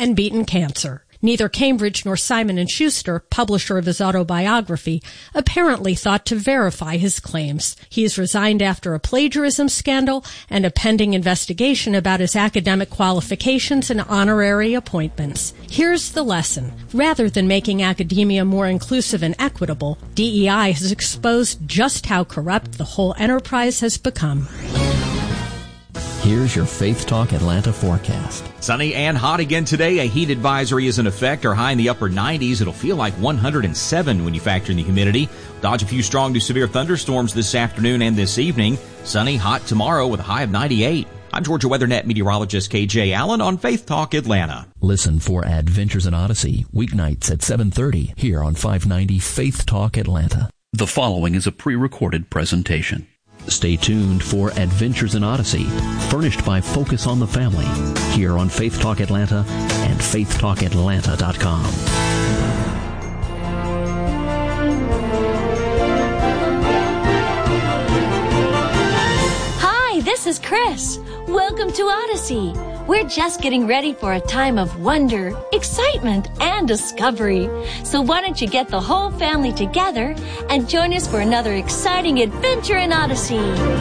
and beaten cancer. Neither Cambridge nor Simon & Schuster, publisher of his autobiography, apparently thought to verify his claims. He is resigned after a plagiarism scandal and a pending investigation about his academic qualifications and honorary appointments. Here's the lesson. Rather than making academia more inclusive and equitable, DEI has exposed just how corrupt the whole enterprise has become. Here's your Faith Talk Atlanta forecast. Sunny and hot again today. A heat advisory is in effect. Our high in the upper 90s. It'll feel like 107 when you factor in the humidity. Dodge a few strong to severe thunderstorms this afternoon and this evening. Sunny, hot tomorrow with a high of 98. I'm Georgia WeatherNet meteorologist KJ Allen on Faith Talk Atlanta. Listen for Adventures in Odyssey, weeknights at 7:30 here on 590 Faith Talk Atlanta. The following is a pre-recorded presentation. Stay tuned for Adventures in Odyssey, furnished by Focus on the Family, here on Faith Talk Atlanta and faithtalkatlanta.com. Hi, this is Chris. Welcome to Odyssey. We're just getting ready for a time of wonder, excitement, and discovery. So why don't you get the whole family together and join us for another exciting adventure in Odyssey?